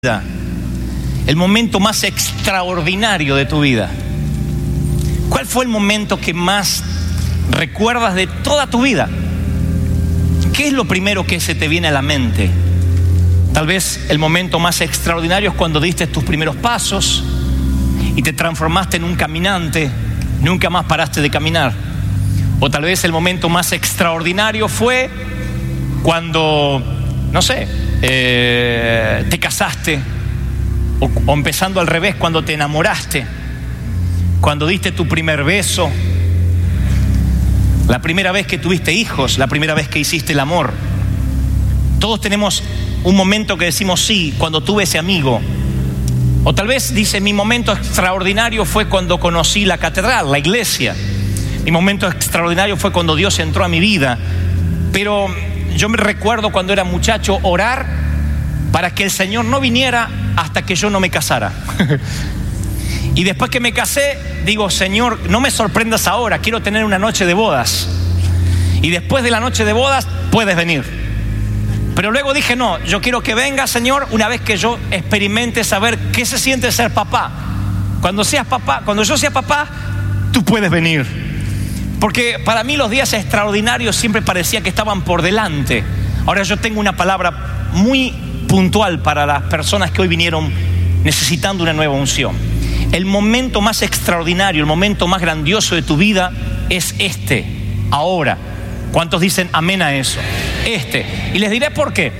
el momento más extraordinario de tu vida. ¿Cuál fue el momento que más recuerdas de toda tu vida? ¿Qué es lo primero que se te viene a la mente? Tal vez el momento más extraordinario es cuando diste tus primeros pasos y te transformaste en un caminante, nunca más paraste de caminar. O tal vez el momento más extraordinario fue cuando, no sé, te casaste, o empezando al revés, cuando te enamoraste, cuando diste tu primer beso, la primera vez que tuviste hijos, la primera vez que hiciste el amor. Todos tenemos un momento que decimos sí, cuando tuve ese amigo. O tal vez dice, mi momento extraordinario fue cuando conocí la catedral, la iglesia. Mi momento extraordinario fue cuando Dios entró a mi vida. Pero yo me recuerdo cuando era muchacho orar para que el Señor no viniera hasta que yo no me casara. Y después que me casé, digo, Señor, no me sorprendas ahora, quiero tener una noche de bodas. Y después de la noche de bodas, puedes venir. Pero luego dije, no, yo quiero que venga, Señor, una vez que yo experimente saber qué se siente ser papá. Cuando seas papá, cuando yo sea papá, tú puedes venir. Porque para mí los días extraordinarios siempre parecía que estaban por delante. Ahora yo tengo una palabra muy puntual para las personas que hoy vinieron necesitando una nueva unción. El momento más extraordinario, el momento más grandioso de tu vida es este, ahora. ¿Cuántos dicen amén a eso? Y les diré por qué.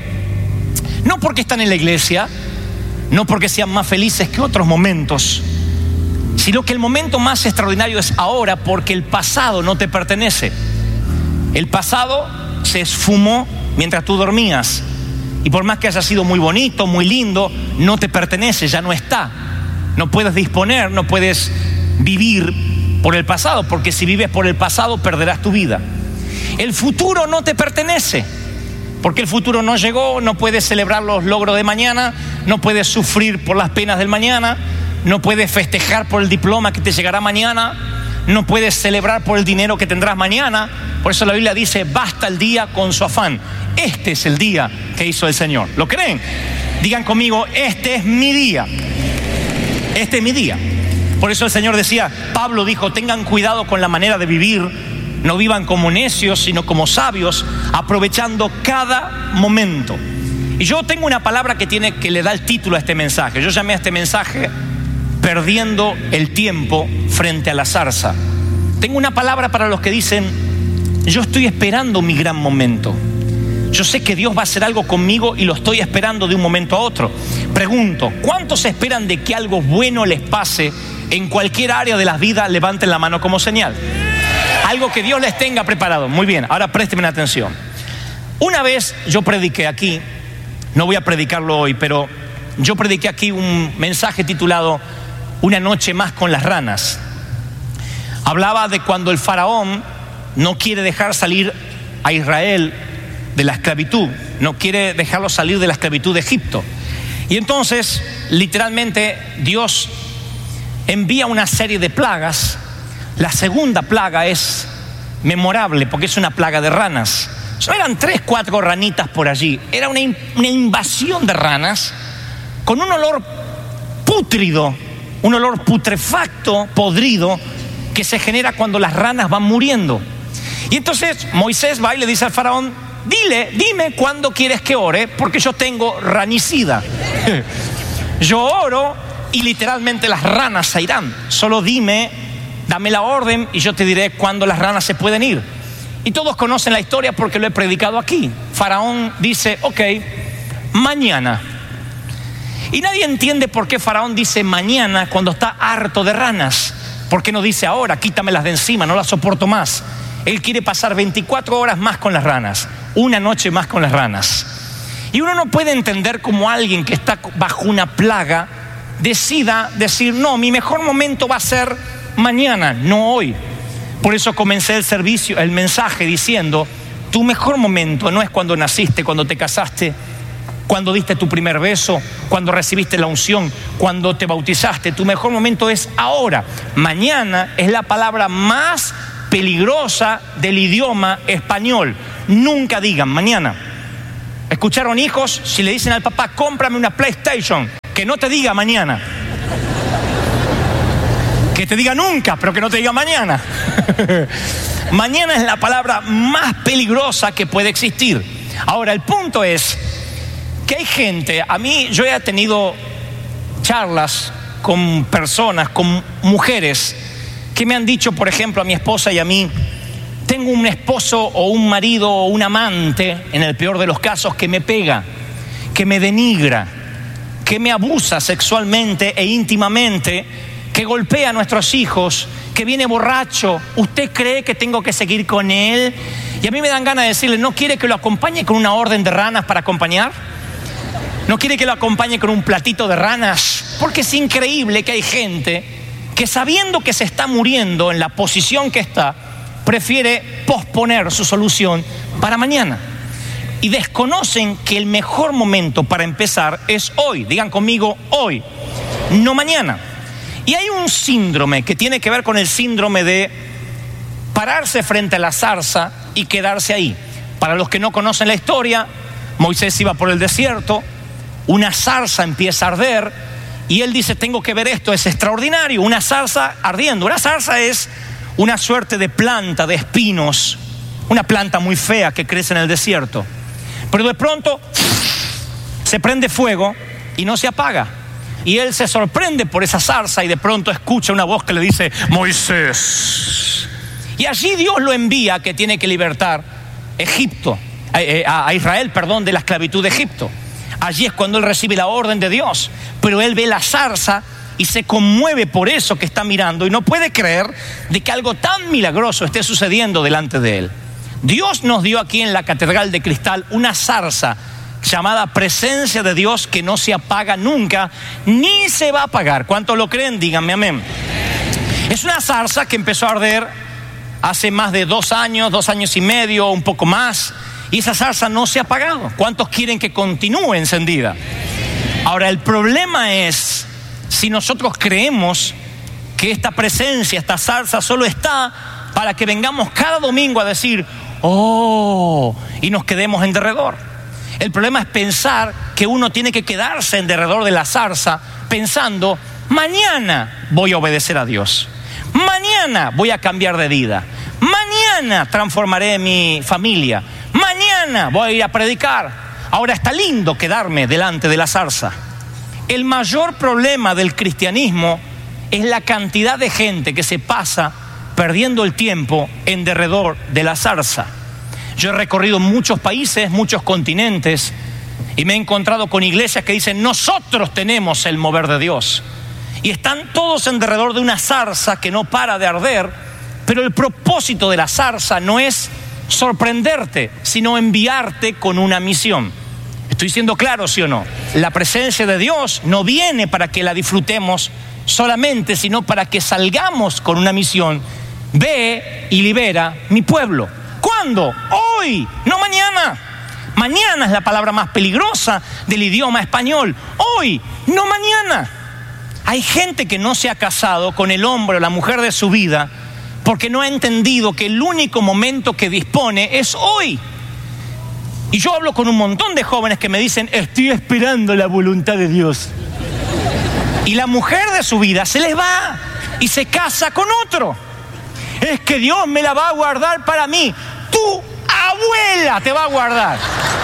No porque están en la iglesia, no porque sean más felices que otros momentos, sino que el momento más extraordinario es ahora, porque el pasado no te pertenece. El pasado se esfumó mientras tú dormías, y por más que haya sido muy bonito, muy lindo, no te pertenece, ya no está. No puedes disponer, no puedes vivir por el pasado, porque si vives por el pasado perderás tu vida. El futuro no te pertenece, porque el futuro no llegó, no puedes celebrar los logros de mañana, no puedes sufrir por las penas del mañana, no puedes festejar por el diploma que te llegará mañana, no puedes celebrar por el dinero que tendrás mañana. Por eso la Biblia dice, basta el día con su afán. Este es el día que hizo el Señor. ¿Lo creen? Digan conmigo, este es mi día. Este es mi día. Por eso el Señor decía, Pablo dijo, tengan cuidado con la manera de vivir, no vivan como necios, sino como sabios, aprovechando cada momento. Y yo tengo una palabra que le da el título a este mensaje. Yo llamé a este mensaje perdiendo el tiempo frente a la zarza. Tengo una palabra para los que dicen, yo estoy esperando mi gran momento. Yo sé que Dios va a hacer algo conmigo y lo estoy esperando de un momento a otro. Pregunto, ¿cuántos esperan de que algo bueno les pase en cualquier área de la vida? Levanten la mano como señal. Algo que Dios les tenga preparado. Muy bien, ahora préstenme atención. Una vez yo prediqué aquí, no voy a predicarlo hoy, pero yo prediqué aquí un mensaje titulado Una noche más con las ranas. Hablaba de cuando el faraón no quiere dejar salir a Israel de la esclavitud, no quiere dejarlo salir de la esclavitud de Egipto. Y entonces, literalmente, Dios envía una serie de plagas. La segunda plaga es memorable porque es una plaga de ranas. No eran 3, 4 ranitas por allí, era una invasión de ranas con un olor pútrido, un olor putrefacto, podrido, que se genera cuando las ranas van muriendo. Y entonces Moisés va y le dice al faraón, dime cuándo quieres que ore, porque yo tengo ranicida. Yo oro y literalmente las ranas se irán. Solo dame la orden y yo te diré cuándo las ranas se pueden ir. Y todos conocen la historia porque lo he predicado aquí. Faraón dice, ok, mañana. Y nadie entiende por qué Faraón dice mañana cuando está harto de ranas. ¿Por qué no dice ahora? Quítamelas de encima, no las soporto más. Él quiere pasar 24 horas más con las ranas, una noche más con las ranas. Y uno no puede entender cómo alguien que está bajo una plaga decida decir, no, mi mejor momento va a ser mañana, no hoy. Por eso comencé el mensaje diciendo, tu mejor momento no es cuando naciste, cuando te casaste, cuando diste tu primer beso, cuando recibiste la unción, cuando te bautizaste. Tu mejor momento es ahora. Mañana es la palabra más peligrosa del idioma español. Nunca digan mañana. ¿Escucharon, hijos? Si le dicen al papá, cómprame una PlayStation, que no te diga mañana. Que te diga nunca, pero que no te diga mañana. Mañana es la palabra más peligrosa que puede existir. Ahora, el punto es que hay gente, yo he tenido charlas con personas, con mujeres, que me han dicho, por ejemplo, a mi esposa y a mí, tengo un esposo o un marido o un amante, en el peor de los casos, que me pega, que me denigra, que me abusa sexualmente e íntimamente, que golpea a nuestros hijos, que viene borracho. ¿Usted cree que tengo que seguir con él? Y a mí me dan ganas de decirle, ¿no quiere que lo acompañe con una orden de ranas para acompañar? ¿No quiere que lo acompañe con un platito de ranas? Porque es increíble que hay gente que, sabiendo que se está muriendo en la posición que está, prefiere posponer su solución para mañana. Y desconocen que el mejor momento para empezar es hoy. Digan conmigo, hoy, no mañana. Y hay un síndrome que tiene que ver con el síndrome de pararse frente a la zarza y quedarse ahí. Para los que no conocen la historia, Moisés iba por el desierto, una zarza empieza a arder y él dice, tengo que ver esto, es extraordinario, una zarza ardiendo. Una zarza es una suerte de planta de espinos, una planta muy fea que crece en el desierto. Pero de pronto se prende fuego y no se apaga. Y él se sorprende por esa zarza y de pronto escucha una voz que le dice, Moisés. Y allí Dios lo envía, que tiene que libertar a Israel, de la esclavitud de Egipto. Allí es cuando él recibe la orden de Dios. Pero él ve la zarza y se conmueve por eso que está mirando y no puede creer de que algo tan milagroso esté sucediendo delante de él. Dios nos dio aquí en la Catedral de Cristal una zarza llamada presencia de Dios, que no se apaga nunca, ni se va a apagar. ¿Cuántos lo creen? Díganme amén. Es una zarza que empezó a arder hace más de 2 años, 2 años y medio, un poco más, y esa zarza no se ha apagado. ¿Cuántos quieren que continúe encendida? Ahora, el problema es si nosotros creemos que esta presencia, esta zarza solo está para que vengamos cada domingo a decir, oh, y nos quedemos en derredor. El problema es pensar que uno tiene que quedarse en derredor de la zarza pensando, mañana voy a obedecer a Dios, mañana voy a cambiar de vida, mañana transformaré mi familia, mañana voy a ir a predicar. Ahora está lindo quedarme delante de la zarza. El mayor problema del cristianismo es la cantidad de gente que se pasa perdiendo el tiempo en derredor de la zarza. Yo he recorrido muchos países, muchos continentes, y me he encontrado con iglesias que dicen, nosotros tenemos el mover de Dios. Y están todos en derredor de una zarza que no para de arder, pero el propósito de la zarza no es sorprenderte, sino enviarte con una misión. ¿Estoy siendo claro, sí o no? La presencia de Dios no viene para que la disfrutemos solamente, sino para que salgamos con una misión. Ve y libera mi pueblo. ¿Cuándo? Hoy, no mañana. Mañana es la palabra más peligrosa del idioma español. Hoy, no mañana. Hay gente que no se ha casado con el hombre o la mujer de su vida porque no ha entendido que el único momento que dispone es hoy. Y yo hablo con un montón de jóvenes que me dicen, estoy esperando la voluntad de Dios. Y la mujer de su vida se les va y se casa con otro. Es que Dios me la va a guardar para mí. Tu abuela te va a guardar.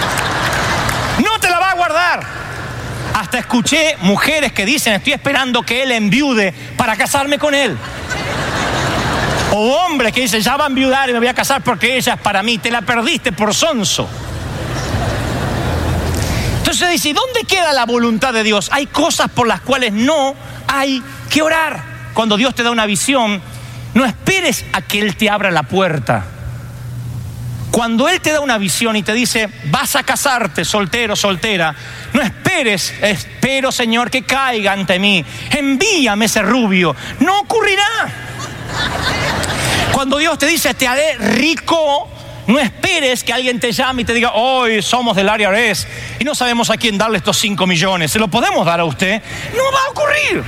No te la va a guardar. Hasta escuché mujeres que dicen, estoy esperando que él enviude para casarme con él. O hombres que dicen, ya va a enviudar y me voy a casar porque ella es para mí. Te la perdiste por sonso. Entonces dice, ¿dónde queda la voluntad de Dios? Hay cosas por las cuales no hay que orar. Cuando Dios te da una visión, no esperes a que Él te abra la puerta. Cuando Él te da una visión y te dice, vas a casarte, soltero, soltera, no esperes, espero, Señor, que caiga ante mí. Envíame ese rubio. No ocurrirá. Cuando Dios te dice, te haré rico, no esperes que alguien te llame y te diga, hoy somos del área Ares y no sabemos a quién darle estos 5 millones. ¿Se lo podemos dar a usted? No va a ocurrir.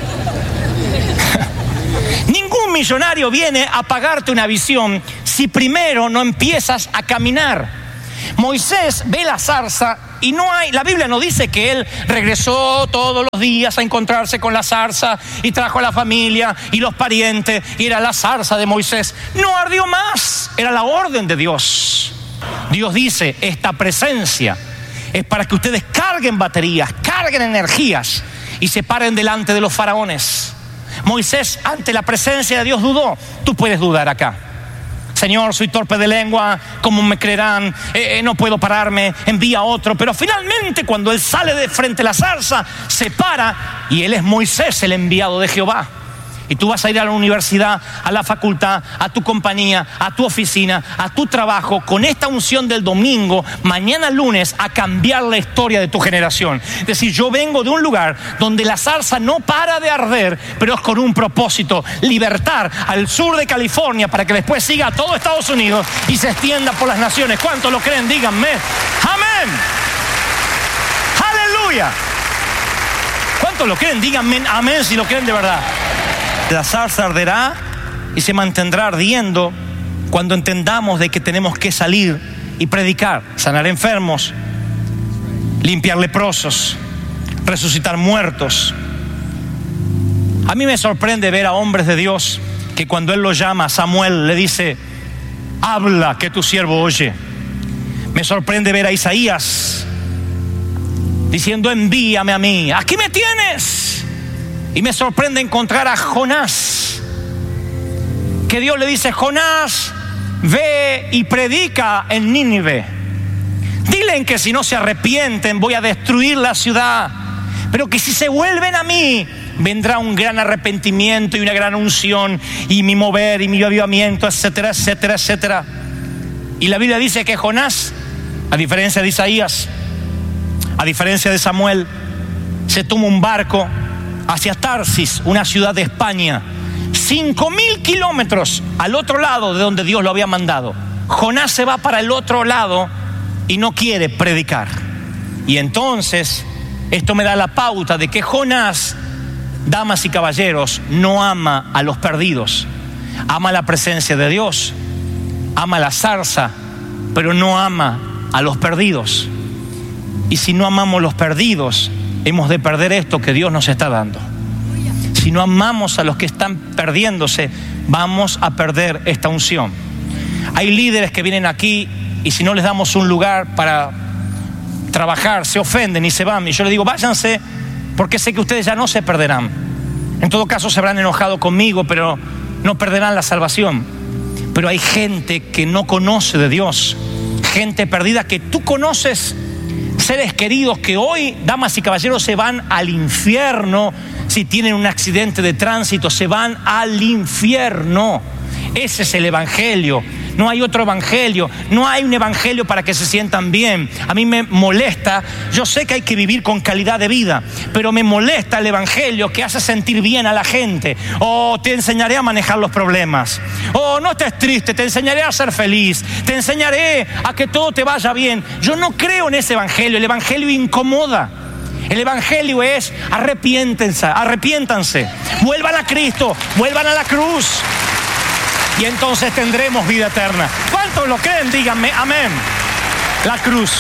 Ningún millonario viene a pagarte una visión si primero no empiezas a caminar. Moisés ve la zarza y la Biblia no dice que él regresó todos los días a encontrarse con la zarza y trajo a la familia y los parientes y era la zarza de Moisés. No ardió más, era la orden de Dios. Dios dice, esta presencia es para que ustedes carguen baterías, carguen energías y se paren delante de los faraones. Moisés ante la presencia de Dios dudó. Tú puedes dudar acá. Señor, soy torpe de lengua, ¿cómo me creerán? No puedo pararme, envía a otro. Pero finalmente cuando él sale de frente a la zarza, se para y él es Moisés, el enviado de Jehová. Y tú vas a ir a la universidad, a la facultad, a tu compañía, a tu oficina, a tu trabajo, con esta unción del domingo, mañana lunes, a cambiar la historia de tu generación. Es decir, yo vengo de un lugar donde la zarza no para de arder, pero es con un propósito: libertar al sur de California para que después siga a todo Estados Unidos y se extienda por las naciones. ¿Cuántos lo creen? Díganme. ¡Amén! ¡Aleluya! ¿Cuántos lo creen? Díganme amén si lo creen de verdad. La zarza arderá y se mantendrá ardiendo cuando entendamos de que tenemos que salir y predicar, sanar enfermos, limpiar leprosos, resucitar muertos. A mí me sorprende ver a hombres de Dios que cuando Él los llama, Samuel le dice: habla, que tu siervo oye. Me sorprende ver a Isaías diciendo: envíame a mí, aquí me tienes. Y me sorprende encontrar a Jonás, que Dios le dice: Jonás, ve y predica en Nínive. Dilen que si no se arrepienten voy a destruir la ciudad, pero que si se vuelven a mí vendrá un gran arrepentimiento y una gran unción y mi mover y mi avivamiento, etcétera, etcétera, etcétera. Y la Biblia dice que Jonás, a diferencia de Isaías, a diferencia de Samuel, se toma un barco hacia Tarsis, una ciudad de España, 5,000 kilómetros al otro lado de donde Dios lo había mandado. Jonás se va para el otro lado y no quiere predicar. Y entonces esto me da la pauta de que Jonás, damas y caballeros, no ama a los perdidos. Ama la presencia de Dios, ama la zarza, pero no ama a los perdidos. Y si no amamos los perdidos, hemos de perder esto que Dios nos está dando. Si no amamos a los que están perdiéndose, vamos a perder esta unción. Hay líderes que vienen aquí y si no les damos un lugar para trabajar, se ofenden y se van. Y yo les digo: váyanse, porque sé que ustedes ya no se perderán. En todo caso se habrán enojado conmigo, pero no perderán la salvación. Pero hay gente que no conoce de Dios, gente perdida que tú conoces, seres queridos que hoy, damas y caballeros, se van al infierno. Si tienen un accidente de tránsito, se van al infierno. Ese es el evangelio. No hay otro evangelio. No hay un evangelio para que se sientan bien. A mí me molesta. Yo sé que hay que vivir con calidad de vida, pero me molesta el evangelio que hace sentir bien a la gente. Oh, te enseñaré a manejar los problemas. Oh, no estés triste, te enseñaré a ser feliz. Te enseñaré a que todo te vaya bien. Yo no creo en ese evangelio. El evangelio incomoda. El evangelio es: arrepiéntanse, vuelvan a Cristo, vuelvan a la cruz. Y entonces tendremos vida eterna. ¿Cuántos lo creen? Díganme amén. La cruz.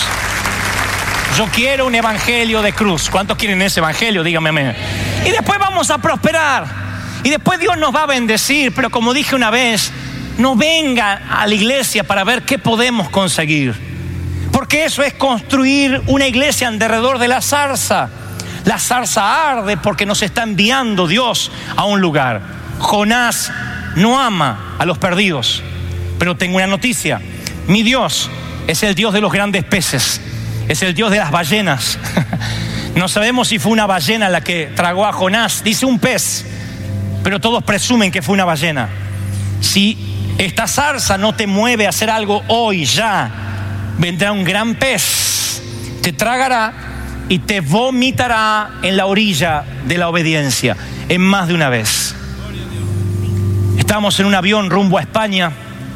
Yo quiero un evangelio de cruz. ¿Cuántos quieren ese evangelio? Díganme amén. Y después vamos a prosperar. Y después Dios nos va a bendecir. Pero como dije una vez, no venga a la iglesia para ver qué podemos conseguir. Porque eso es construir una iglesia alrededor de la zarza. La zarza arde porque nos está enviando Dios a un lugar. Jonás no ama a los perdidos, pero tengo una noticia: mi Dios es el Dios de los grandes peces, es el Dios de las ballenas. No sabemos si fue una ballena la que tragó a Jonás, dice un pez, pero todos presumen que fue una ballena. Si esta zarza no te mueve a hacer algo hoy, ya vendrá un gran pez, te tragará y te vomitará en la orilla de la obediencia, en más de una vez. Estábamos en un avión rumbo a España,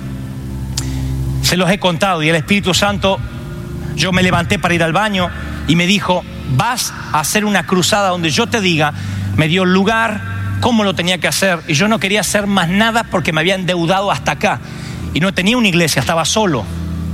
se los he contado, y el Espíritu Santo, yo me levanté para ir al baño y me dijo: vas a hacer una cruzada donde yo te diga. Me dio el lugar, cómo lo tenía que hacer, y yo no quería hacer más nada porque me había endeudado hasta acá y no tenía una iglesia, estaba solo.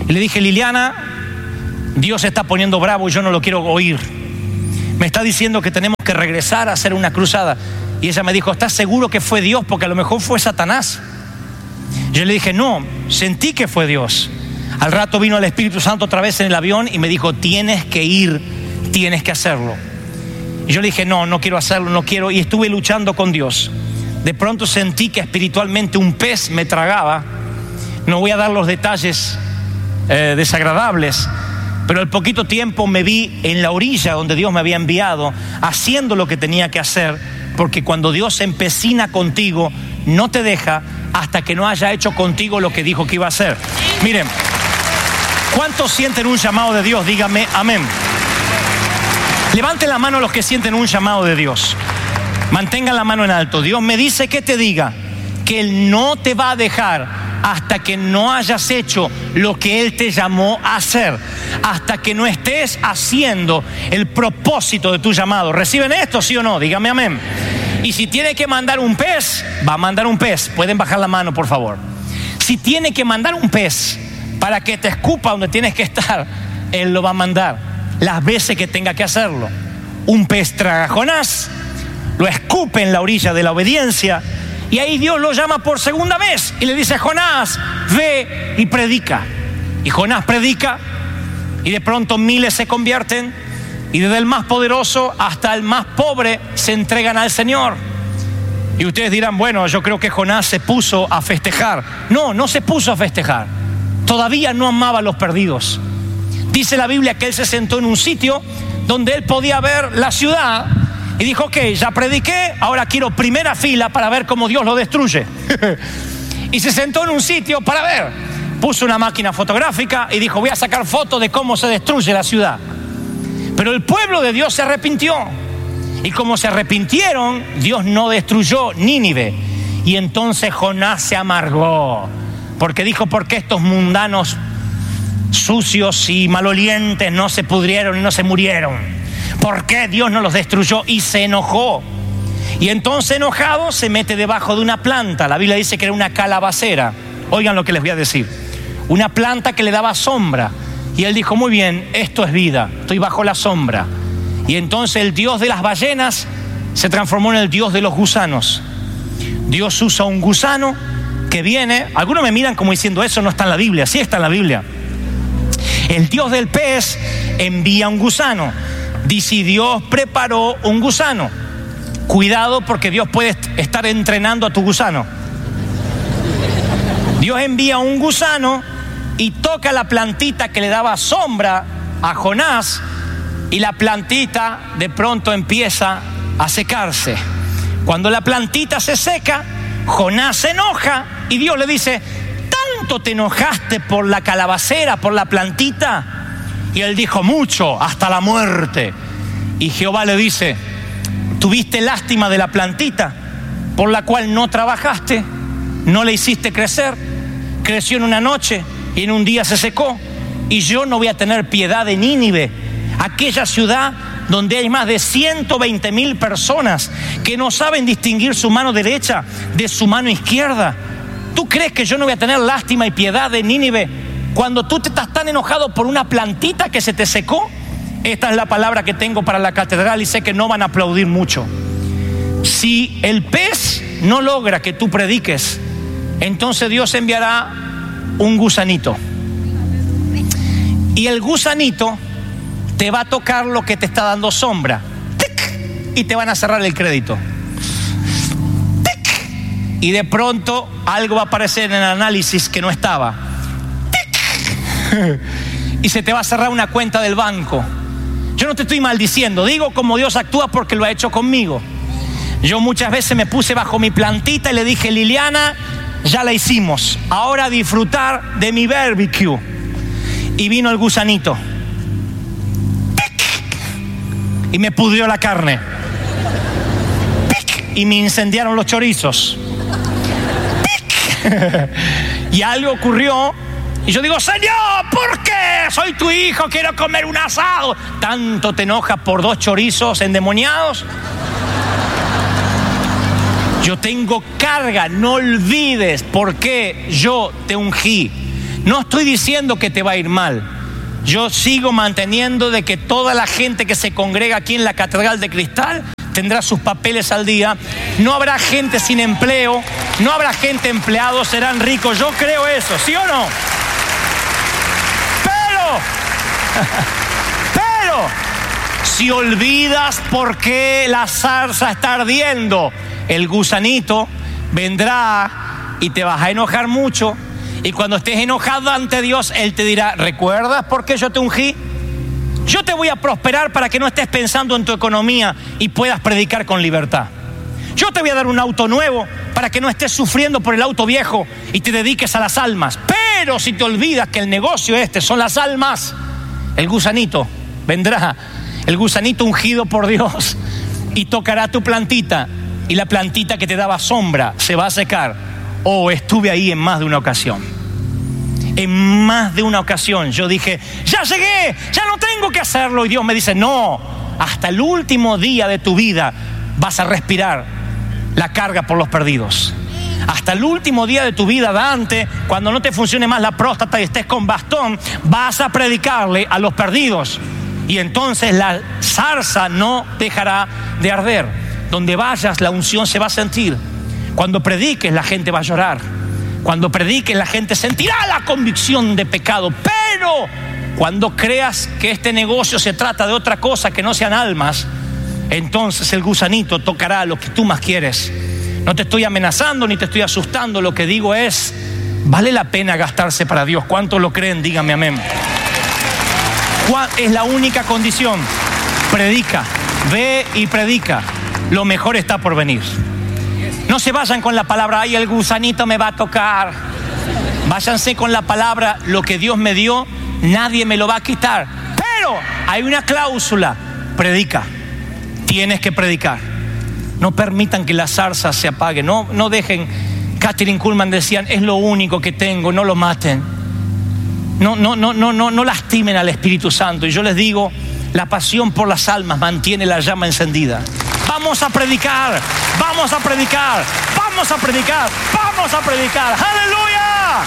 Y le dije, Liliana, Dios se está poniendo bravo y yo no lo quiero oír. Me está diciendo que tenemos que regresar a hacer una cruzada. Y ella me dijo, ¿estás seguro que fue Dios? Porque a lo mejor fue Satanás. Yo le dije, no, sentí que fue Dios. Al rato vino el Espíritu Santo otra vez en el avión y me dijo, tienes que ir, tienes que hacerlo. Y yo le dije, no quiero hacerlo, no quiero. Y estuve luchando con Dios. De pronto sentí que espiritualmente un pez me tragaba. No voy a dar los detalles desagradables, pero al poquito tiempo me vi en la orilla donde Dios me había enviado, haciendo lo que tenía que hacer, porque cuando Dios se empecina contigo, no te deja hasta que no haya hecho contigo lo que dijo que iba a hacer. Miren, ¿cuántos sienten un llamado de Dios? Díganme amén. Levanten la mano los que sienten un llamado de Dios. Mantengan la mano en alto. Dios me dice que te diga que Él no te va a dejar hasta que no hayas hecho lo que Él te llamó a hacer, hasta que no estés haciendo el propósito de tu llamado. ¿Reciben esto, sí o no? Dígame amén. Y si tiene que mandar un pez, va a mandar un pez. Pueden bajar la mano, por favor. Si tiene que mandar un pez para que te escupa donde tienes que estar, Él lo va a mandar las veces que tenga que hacerlo. Un pez traga a Jonás, lo escupe en la orilla de la obediencia, y ahí Dios lo llama por segunda vez y le dice, Jonás, ve y predica. Y Jonás predica y de pronto miles se convierten, y desde el más poderoso hasta el más pobre se entregan al Señor. Y ustedes dirán, bueno, yo creo que Jonás se puso a festejar. No se puso a festejar. Todavía no amaba a los perdidos. Dice la Biblia que él se sentó en un sitio donde él podía ver la ciudad y dijo, ok, ya prediqué, ahora quiero primera fila para ver cómo Dios lo destruye. Y se sentó en un sitio para ver. Puso una máquina fotográfica y dijo, voy a sacar fotos de cómo se destruye la ciudad. Pero el pueblo de Dios se arrepintió. Y como se arrepintieron, Dios no destruyó Nínive. Y entonces Jonás se amargó, porque dijo, ¿por qué estos mundanos sucios y malolientes no se pudrieron y no se murieron? ¿Por qué Dios no los destruyó? Y se enojó. Y entonces enojado se mete debajo de una planta. La Biblia dice que era una calabacera. Oigan lo que les voy a decir. Una planta que le daba sombra. Y él dijo, muy bien, esto es vida, estoy bajo la sombra. Y entonces el Dios de las ballenas se transformó en el Dios de los gusanos. Dios usa un gusano que viene. Algunos me miran como diciendo, eso no está en la Biblia. Sí está en la Biblia. El Dios del pez envía un gusano. Dice, Dios preparó un gusano. Cuidado, porque Dios puede estar entrenando a tu gusano. Dios envía un gusano y toca la plantita que le daba sombra a Jonás, y la plantita de pronto empieza a secarse. Cuando la plantita se seca, Jonás se enoja y Dios le dice, ¿tanto te enojaste por la calabacera, por la plantita? Y él dijo, mucho, hasta la muerte. Y Jehová le dice, ¿tuviste lástima de la plantita por la cual no trabajaste? ¿No le hiciste crecer? Creció en una noche y en un día se secó. Y yo no voy a tener piedad de Nínive, aquella ciudad donde hay más de 120,000 personas que no saben distinguir su mano derecha de su mano izquierda. ¿Tú crees que yo no voy a tener lástima y piedad de Nínive cuando tú te estás tan enojado por una plantita que se te secó? Esta es la palabra que tengo para la catedral y sé que no van a aplaudir mucho. Si el pez no logra que tú prediques, entonces Dios enviará un gusanito. Y el gusanito te va a tocar lo que te está dando sombra. ¡Tic! Y te van a cerrar el crédito. ¡Tic! Y de pronto algo va a aparecer en el análisis que no estaba. ¡Tic! Y se te va a cerrar una cuenta del banco. Yo no te estoy maldiciendo, digo como Dios actúa porque lo ha hecho conmigo. Yo muchas veces me puse bajo mi plantita y le dije, Liliana, ya la hicimos, ahora disfrutar de mi barbecue. Y vino el gusanito y me pudrió la carne y me incendiaron los chorizos y algo ocurrió. Y yo digo, Señor, ¿por qué? Soy tu hijo, quiero comer un asado. ¿Tanto te enojas por 2 chorizos endemoniados? Yo tengo carga, no olvides por qué yo te ungí. No estoy diciendo que te va a ir mal. Yo sigo manteniendo de que toda la gente que se congrega aquí en la Catedral de Cristal tendrá sus papeles al día. No habrá gente sin empleo, no habrá gente empleado, serán ricos. Yo creo eso, ¿sí o no? Pero si olvidas por qué la zarza está ardiendo, el gusanito vendrá y te vas a enojar mucho. Y cuando estés enojado ante Dios, Él te dirá: ¿recuerdas por qué yo te ungí? Yo te voy a prosperar para que no estés pensando en tu economía y puedas predicar con libertad. Yo te voy a dar un auto nuevo para que no estés sufriendo por el auto viejo y te dediques a las almas. Pero si te olvidas que el negocio son las almas, el gusanito vendrá, el gusanito ungido por Dios, y tocará tu plantita, y la plantita que te daba sombra se va a secar. Oh, estuve ahí en más de una ocasión. En más de una ocasión yo dije: ya llegué, ya no tengo que hacerlo. Y Dios me dice: no, hasta el último día de tu vida vas a respirar la carga por los perdidos. Hasta el último día de tu vida, Dante, cuando no te funcione más la próstata y estés con bastón, vas a predicarle a los perdidos. Y entonces la zarza no dejará de arder. Donde vayas, la unción se va a sentir. Cuando prediques, la gente va a llorar. Cuando prediques, la gente sentirá la convicción de pecado. Pero cuando creas que este negocio se trata de otra cosa que no sean almas, entonces el gusanito tocará lo que tú más quieres. No te estoy amenazando ni te estoy asustando. Lo que digo es: vale la pena gastarse para Dios. ¿Cuántos lo creen? Díganme amén. Es la única condición. Predica, ve y predica. Lo mejor está por venir. No se vayan con la palabra: ay, el gusanito me va a tocar. Váyanse con la palabra: lo que Dios me dio, nadie me lo va a quitar. Pero hay una cláusula: predica. Tienes que predicar. No permitan que la zarza se apague. No dejen. Kathryn Kuhlman decían: es lo único que tengo, no lo maten. No lastimen al Espíritu Santo. Y yo les digo: la pasión por las almas mantiene la llama encendida. Vamos a predicar, vamos a predicar, vamos a predicar, vamos a predicar. ¡Aleluya!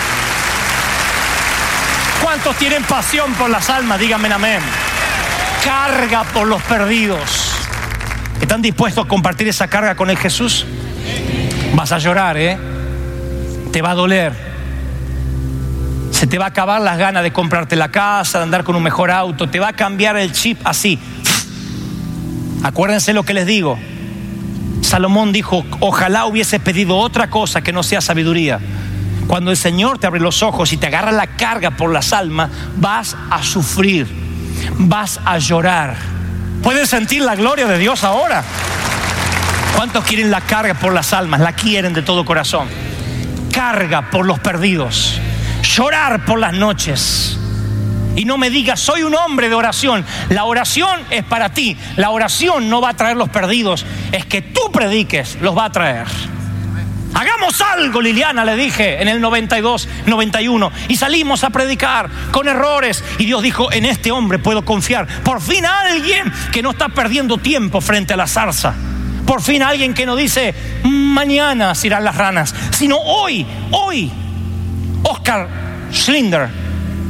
¿Cuántos tienen pasión por las almas? Díganme amén. Carga por los perdidos. ¿Están dispuestos a compartir esa carga con el Jesús? Vas a llorar, te va a doler. Se te va a acabar las ganas de comprarte la casa, de andar con un mejor auto. Te va a cambiar el chip así. Acuérdense lo que les digo. Salomón dijo: ojalá hubiese pedido otra cosa que no sea sabiduría. Cuando el Señor te abre los ojos y te agarra la carga por las almas, vas a sufrir, vas a llorar. ¿Puedes sentir la gloria de Dios ahora? ¿Cuántos quieren la carga por las almas? La quieren de todo corazón. Carga por los perdidos, llorar por las noches. Y no me digas: soy un hombre de oración. La oración es para ti. La oración no va a traer los perdidos. Es que tú prediques, los va a traer. Hagamos algo, Liliana, le dije en el 92, 91. Y salimos a predicar con errores. Y Dios dijo: en este hombre puedo confiar. Por fin alguien que no está perdiendo tiempo frente a la zarza. Por fin alguien que no dice: mañana se irán las ranas. Sino hoy. Oskar Schindler,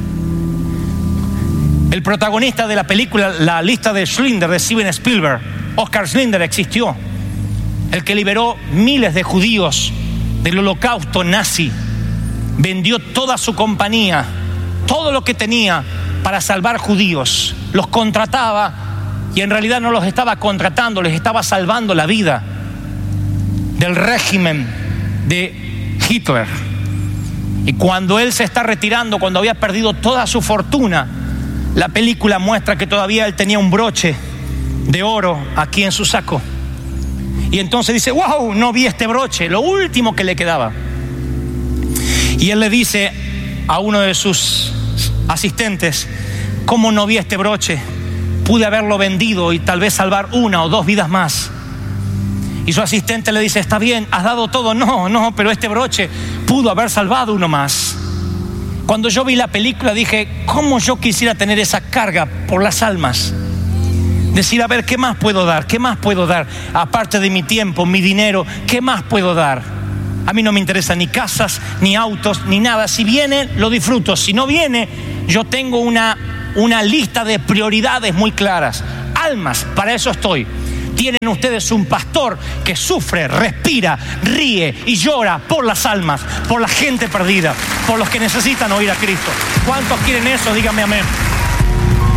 el protagonista de la película La lista de Schindler de Steven Spielberg. Oskar Schindler existió. El que liberó miles de judíos del holocausto nazi. Vendió toda su compañía, todo lo que tenía, para salvar judíos. Los contrataba y en realidad no los estaba contratando, les estaba salvando la vida del régimen de Hitler. Y cuando él se está retirando, cuando había perdido toda su fortuna, la película muestra que todavía él tenía un broche de oro aquí en su saco. Y entonces dice: wow, no vi este broche, lo último que le quedaba. Y él le dice a uno de sus asistentes: ¿cómo no vi este broche? Pude haberlo vendido y tal vez salvar 1 o 2 vidas más. Y su asistente le dice: está bien, has dado todo. No, pero este broche pudo haber salvado 1 más. Cuando yo vi la película dije: ¿cómo yo quisiera tener esa carga por las almas? Decir: a ver, ¿qué más puedo dar? ¿Qué más puedo dar? Aparte de mi tiempo, mi dinero, ¿qué más puedo dar? A mí no me interesan ni casas, ni autos, ni nada. Si viene, lo disfruto. Si no viene, yo tengo una lista de prioridades muy claras. Almas, para eso estoy. Tienen ustedes un pastor que sufre, respira, ríe y llora por las almas, por la gente perdida, por los que necesitan oír a Cristo. ¿Cuántos quieren eso? Díganme amén.